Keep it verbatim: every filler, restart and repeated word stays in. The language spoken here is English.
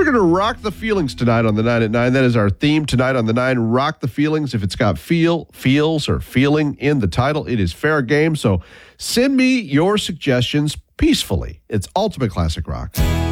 going to rock the feelings tonight on the nine at nine. That is our theme tonight on the nine. Rock the feelings. If it's got feel, feels, or feeling in the title, it is fair game. So send me your suggestions peacefully. It's Ultimate Classic Rock.